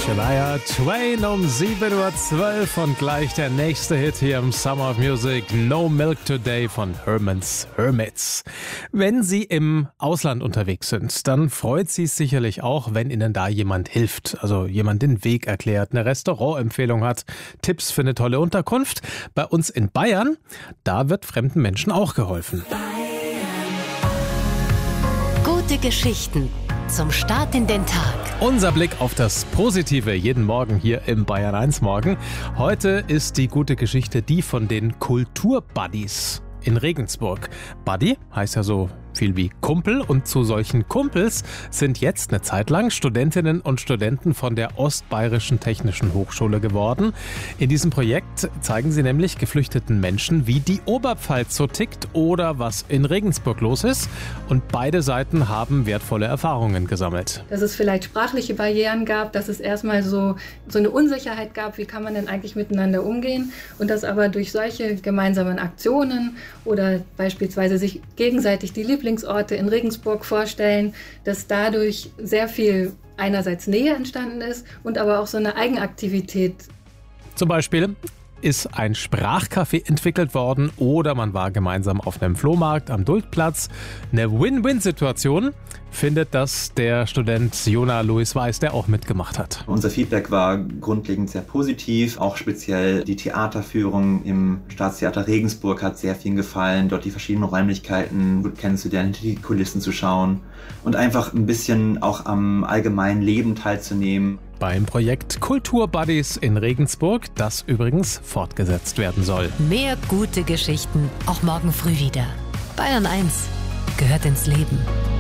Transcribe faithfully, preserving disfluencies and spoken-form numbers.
Shania Twain um sieben Uhr zwölf und gleich der nächste Hit hier im Summer of Music, No Milk Today von Herman's Hermits. Wenn Sie im Ausland unterwegs sind, dann freut Sie es sicherlich auch, wenn Ihnen da jemand hilft, also jemand den Weg erklärt, eine Restaurantempfehlung hat, Tipps für eine tolle Unterkunft. Bei uns in Bayern, da wird fremden Menschen auch geholfen. Gute Geschichten zum Start in den Tag. Unser Blick auf das Positive jeden Morgen hier im Bayern eins Morgen. Heute ist die gute Geschichte die von den Kulturbuddies in Regensburg. Buddy heißt ja so viel wie Kumpel und zu solchen Kumpels sind jetzt eine Zeit lang Studentinnen und Studenten von der Ostbayerischen Technischen Hochschule geworden. In diesem Projekt zeigen sie nämlich geflüchteten Menschen, wie die Oberpfalz so tickt oder was in Regensburg los ist. Und beide Seiten haben wertvolle Erfahrungen gesammelt. Dass es vielleicht sprachliche Barrieren gab, dass es erstmal so, so eine Unsicherheit gab, wie kann man denn eigentlich miteinander umgehen. Und dass aber durch solche gemeinsamen Aktionen oder beispielsweise sich gegenseitig die Lieblingsorte in Regensburg vorstellen, dass dadurch sehr viel einerseits Nähe entstanden ist und aber auch so eine Eigenaktivität. Zum Beispiel ist ein Sprachcafé entwickelt worden oder man war gemeinsam auf einem Flohmarkt am Duldplatz. Eine Win-Win-Situation findet das der Student Jona Louis Weiß, der auch mitgemacht hat. Unser Feedback war grundlegend sehr positiv, auch speziell die Theaterführung im Staatstheater Regensburg hat sehr viel gefallen, dort die verschiedenen Räumlichkeiten gut kennenzulernen, hinter die Kulissen zu schauen und einfach ein bisschen auch am allgemeinen Leben teilzunehmen. Beim Projekt Kulturbuddies in Regensburg, das übrigens fortgesetzt werden soll. Mehr gute Geschichten, auch morgen früh wieder. Bayern eins gehört ins Leben.